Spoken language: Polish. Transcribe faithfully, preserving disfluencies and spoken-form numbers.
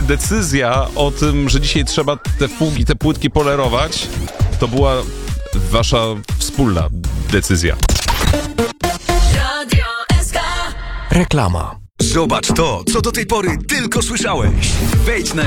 decyzja o tym, że dzisiaj trzeba te fugi, te płytki polerować, to była wasza wspólna decyzja. Radio S K. Reklama. Zobacz to, co do tej pory tylko słyszałeś. Wejdź na